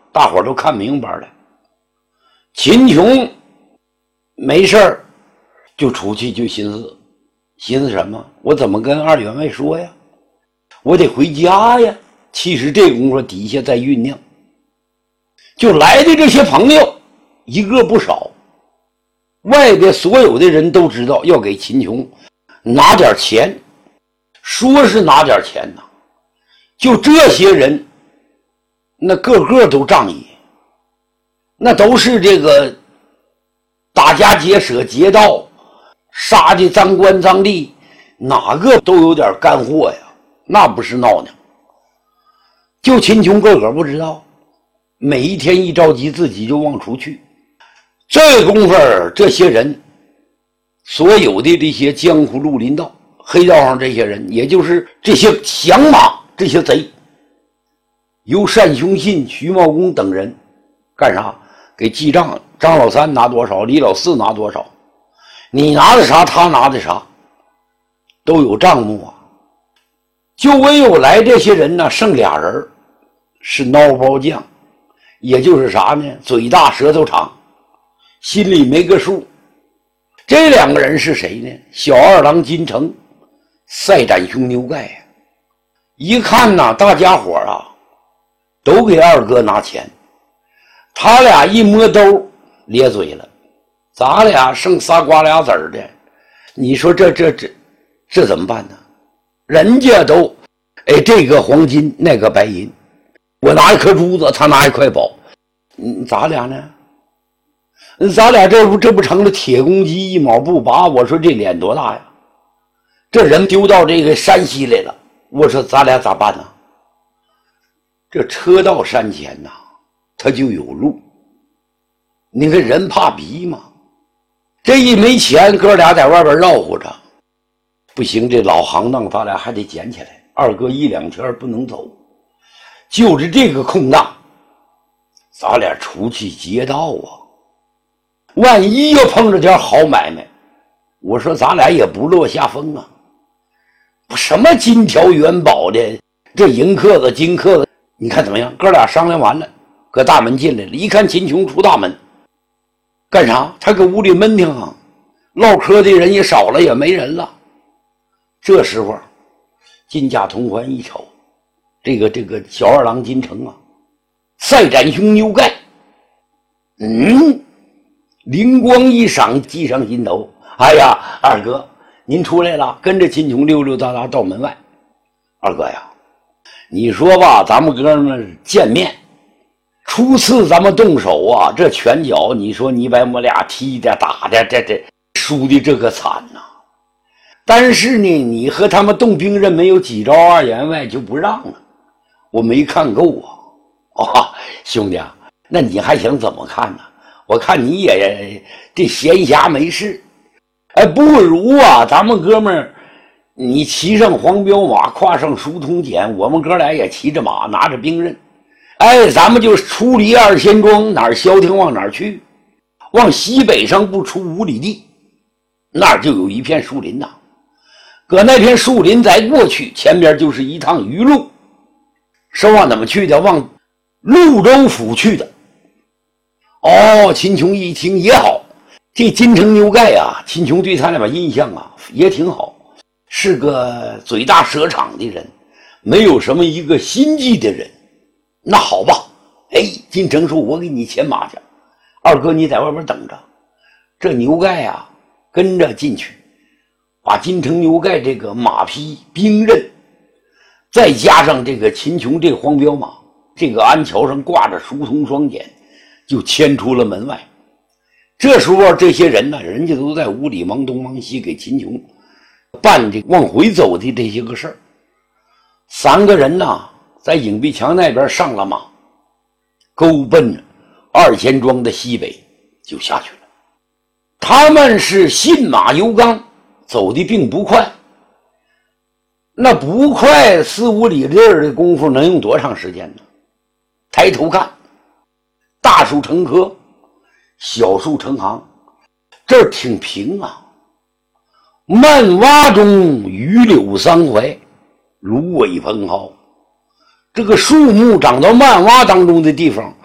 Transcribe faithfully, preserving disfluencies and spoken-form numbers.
大伙儿都看明白了。秦琼没事儿就出去就寻思，寻思什么？我怎么跟二员外说呀？我得回家呀。其实这功夫底下在酝酿，就来的这些朋友一个不少，外边所有的人都知道要给秦琼拿点钱，说是拿点钱呐，就这些人那个个都仗义，那都是这个打家劫舍劫道杀的赃官赃吏，哪个都有点干货呀，那不是闹呢。就秦琼个个不知道，每一天一着急自己就往出去。这功夫这些人所有的这些江湖绿林道黑道上这些人，也就是这些降马这些贼，由单雄信、徐茂公等人干啥？给记账，张老三拿多少，李老四拿多少，你拿的啥他拿的啥，都有账目啊。就唯有来这些人呢，剩俩人是孬包将，也就是啥呢？嘴大舌头长，心里没个数。这两个人是谁呢？小二郎金城，赛展兄牛盖呀。一看呐，大家伙啊都给二哥拿钱，他俩一摸兜咧嘴了，咱俩剩仨瓜俩子儿的，你说这这这这怎么办呢？人家都哎这个黄金那个白银，我拿一颗珠子他拿一块宝，嗯，咱俩呢咱俩这不这不成了铁公鸡一毛不拔，我说这脸多大呀。这人丢到这个山西来了，我说咱俩咋办呢？这车到山前呐他就有路，你看人怕逼嘛，这一没钱哥俩在外边绕乎着，不行，这老行当咱俩还得捡起来，二哥一两天不能走，就是这个空档咱俩出去劫道啊，万一要碰着点好买卖，我说咱俩也不落下风啊。什么金条元宝的，这银克子金克子，你看怎么样？哥俩商量完了，搁大门进来了，一看秦琼出大门干啥？他搁屋里闷挺啊，唠嗑的人也少了，也没人了。这时候金甲同环一瞅，这个这个小二郎金城啊，赛展兄牛盖，嗯，灵光一闪，记上心头。哎呀，二哥您出来了，跟着秦琼溜溜达达到门外。二哥呀，你说吧，咱们哥们见面初次咱们动手啊，这拳脚你说你把我们俩踢的打的，这这输的这个惨呐、啊。但是呢，你和他们动兵刃没有几招，二员外就不让了，我没看够啊。哦，兄弟啊，那你还想怎么看呢？我看你也这闲暇没事，哎，不如啊，咱们哥们儿，你骑上黄骠马，跨上书童锏，我们哥俩也骑着马，拿着兵刃，哎，咱们就出离二仙庄，哪儿消停往哪儿去，往西北上不出五里地，那儿就有一片树林呐。搁那片树林再过去，前边就是一趟鱼路，是往怎么去的？往潞州府去的。哦，秦琼一听也好，这金城牛盖啊，秦琼对他那把印象啊也挺好，是个嘴大舌长的人，没有什么一个心计的人。那好吧，哎，金城说我给你牵马去，二哥你在外边等着。这牛盖啊跟着进去，把金城牛盖这个马匹兵刃，再加上这个秦琼这黄骠马，这个鞍桥上挂着书童双锏，就牵出了门外。这时候这些人呢，人家都在屋里忙东忙西，给秦琼办这往回走的这些个事儿。三个人呢在影壁墙那边上了马，勾奔着二仙庄的西北就下去了。他们是信马由缰，走的并不快，那不快四五里地儿的功夫能用多长时间呢？抬头看，大树成棵，小树成行，这儿挺平啊。漫洼中榆柳桑槐，芦苇蓬蒿。这个树木长到漫洼当中的地方，